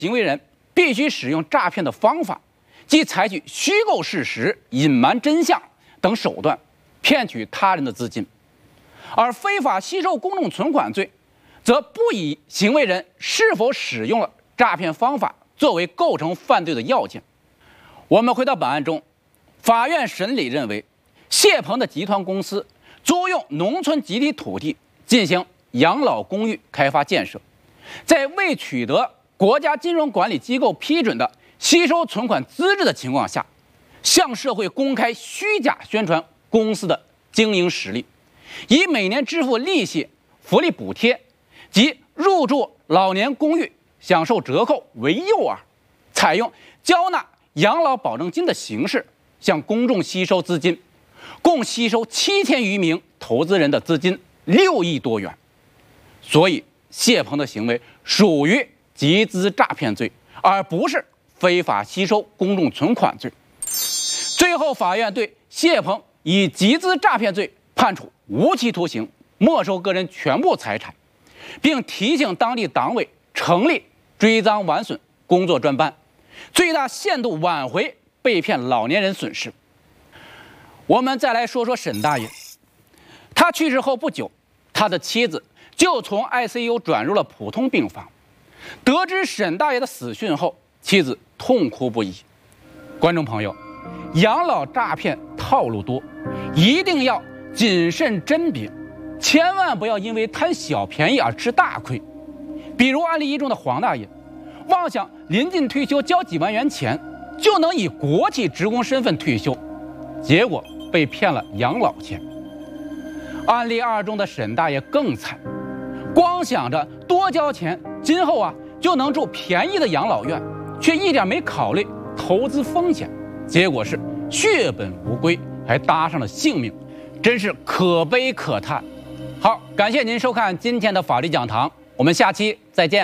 行为人必须使用诈骗的方法，即采取虚构事实、隐瞒真相等手段，骗取他人的资金；而非法吸收公众存款罪，则不以行为人是否使用了诈骗方法作为构成犯罪的要件。我们回到本案中，法院审理认为，谢鹏的集团公司租用农村集体土地进行养老公寓开发建设，在未取得国家金融管理机构批准的吸收存款资质的情况下，向社会公开虚假宣传公司的经营实力，以每年支付利息、福利补贴及入住老年公寓享受折扣为诱饵，采用交纳养老保证金的形式向公众吸收资金，共吸收7000余名投资人的资金6亿多元。所以谢鹏的行为属于集资诈骗罪，而不是非法吸收公众存款罪。最后，法院对谢鹏以集资诈骗罪判处无期徒刑，没收个人全部财产，并提醒当地党委成立追赃挽损工作专班，最大限度挽回被骗老年人损失。我们再来说说沈大爷，他去世后不久，他的妻子就从 ICU 转入了普通病房。得知沈大爷的死讯后，妻子痛哭不已。观众朋友，养老诈骗套路多，一定要谨慎甄别，千万不要因为贪小便宜而吃大亏。比如案例一中的黄大爷，妄想临近退休交几万元钱就能以国企职工身份退休，结果被骗了养老钱。案例2中的沈大爷更惨，光想着多交钱，今后就能住便宜的养老院，却一点没考虑投资风险，结果是血本无归，还搭上了性命，真是可悲可叹。好，感谢您收看今天的法律讲堂，我们下期再见。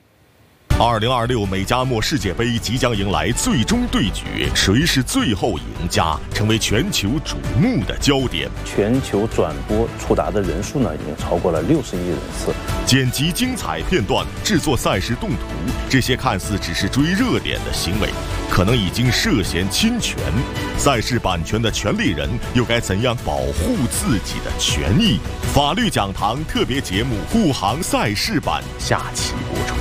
2026美加墨世界杯即将迎来最终对决，谁是最后赢家，成为全球瞩目的焦点。 全球转播触达的人数呢，已经超过了60亿人次。 剪辑精彩片段，制作赛事动图，这些看似只是追热点的行为，可能已经涉嫌侵权。赛事版权的权利人又该怎样保护自己的权益？法律讲堂特别节目护航赛事版下期播出。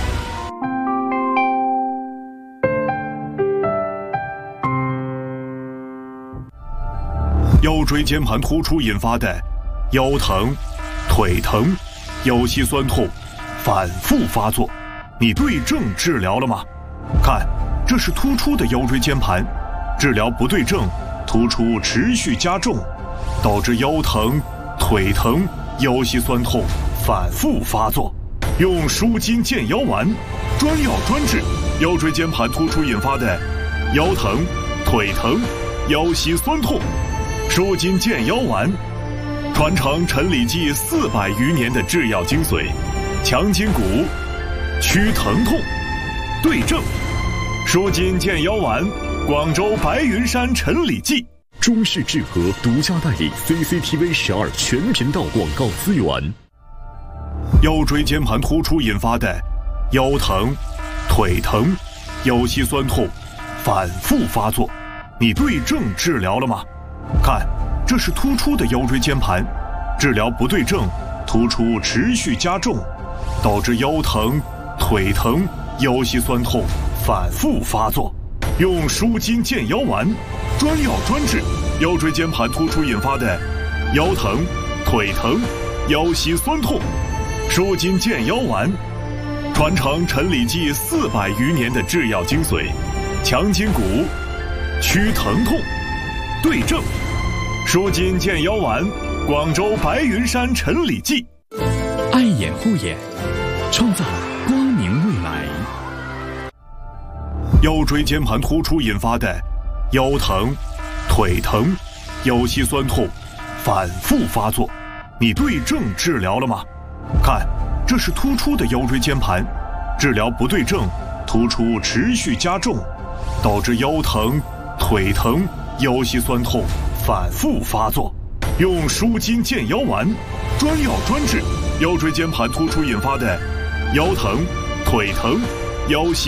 腰椎间盘突出引发的腰疼、腿疼、腰膝酸痛反复发作，你对症治疗了吗？看，这是突出的腰椎间盘，治疗不对症，突出持续加重，导致腰疼、腿疼、腰膝酸痛反复发作。用舒筋健腰丸，专药专治腰椎间盘突出引发的腰疼、腿疼、腰膝酸痛。舒筋健腰丸，传承陈李济400余年的制药精髓，强筋骨，祛疼痛，对症。舒筋健腰丸，广州白云山陈李济。 中视智和独家代理 CCTV 12全频道广告资源。 腰椎间盘突出引发的腰疼、腿疼、腰膝酸痛反复发作，你对症治疗了吗？看，这是突出的腰椎间盘，治疗不对症，突出持续加重，导致腰疼、腿疼、腰膝酸痛反复发作。用舒筋健腰丸，专药专治腰椎间盘突出引发的腰疼、腿疼、腰膝酸痛。舒筋健腰丸，传承陈李济400余年的制药精髓，强筋骨，祛疼痛，对症。舒筋健腰丸，广州白云山陈李济。 爱眼护眼，创造光明未来。 腰椎间盘突出引发的腰疼、腿疼、腰膝酸痛反复发作，你对症治疗了吗？看，这是突出的腰椎间盘，治疗不对症，突出持续加重，导致腰疼、腿疼、腰膝酸痛反复发作。用舒筋健腰丸，专药专治腰椎间盘突出引发的腰疼、腿疼、腰膝